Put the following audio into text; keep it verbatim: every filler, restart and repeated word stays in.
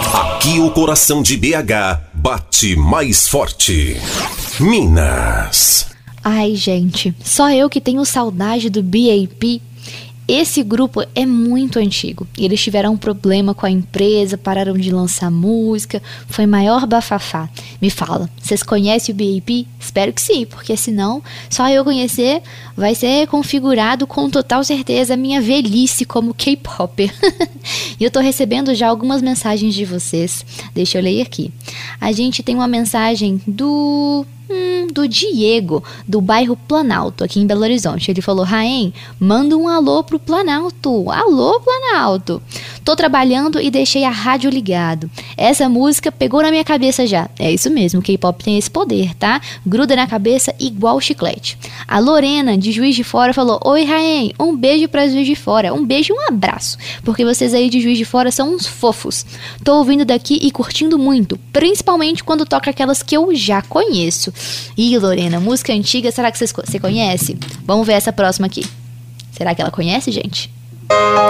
Aqui o coração de B H bate mais forte. Minas. Ai, gente, só eu que tenho saudade do B A P. Esse grupo é muito antigo e eles tiveram um problema com a empresa, pararam de lançar música, foi maior bafafá. Me fala, vocês conhecem o B A P? Espero que sim, porque senão só eu conhecer vai ser configurado com total certeza a minha velhice como K-Popper. E eu tô recebendo já algumas mensagens de vocês, deixa eu ler aqui. A gente tem uma mensagem do... Hum, do Diego, do bairro Planalto, aqui em Belo Horizonte. Ele falou: Raem, manda um alô pro Planalto. Alô, Planalto. Tô trabalhando e deixei a rádio ligado. Essa música pegou na minha cabeça já. É isso mesmo, o K-pop tem esse poder, tá? Gruda na cabeça igual chiclete. A Lorena, de Juiz de Fora, falou: Oi, Raem, um beijo pra Juiz de Fora. Um beijo e um abraço, porque vocês aí de Juiz de Fora são uns fofos. Tô ouvindo daqui e curtindo muito, principalmente quando toca aquelas que eu já conheço. Ih, Lorena, música antiga, será que você conhece? Vamos ver essa próxima aqui. Será que ela conhece, gente?